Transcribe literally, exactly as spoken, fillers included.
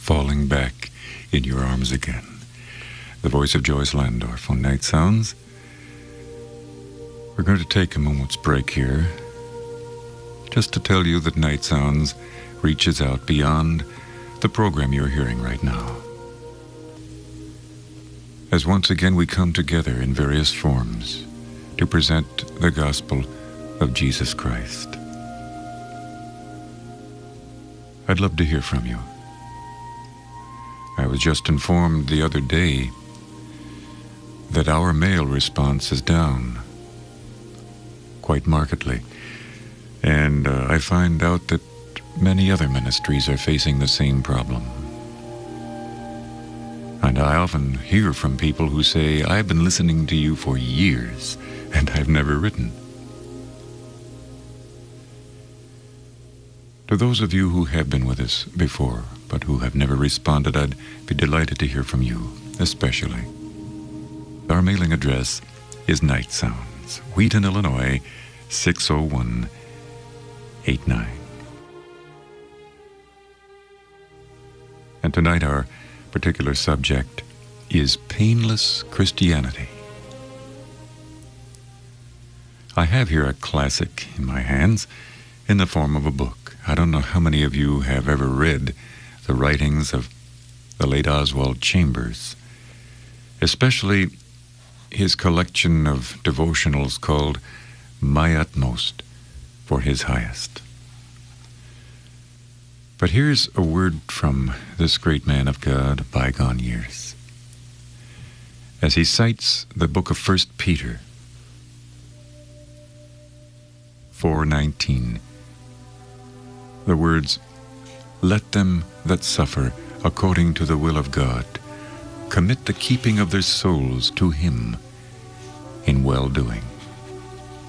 falling back in your arms again. The voice of Joyce Landorf on Night Sounds. We're going to take a moment's break here just to tell you that Night Sounds reaches out beyond the program you're hearing right now. As once again we come together in various forms to present the gospel of Jesus Christ. I'd love to hear from you. I was just informed the other day that our mail response is down quite markedly. And uh, I find out that many other ministries are facing the same problem. And I often hear from people who say, I've been listening to you for years, and I've never written. To those of you who have been with us before, but who have never responded, I'd be delighted to hear from you, especially. Our mailing address is Night Sounds, Wheaton, Illinois, six oh one eight nine. And tonight our particular subject is painless Christianity. I have here a classic in my hands in the form of a book. I don't know how many of you have ever read the writings of the late Oswald Chambers, especially his collection of devotionals called My Utmost for His Highest. But here's a word from this great man of God of bygone years, as he cites the book of First Peter four nineteen. The words, "Let them that suffer according to the will of God commit the keeping of their souls to Him in well-doing."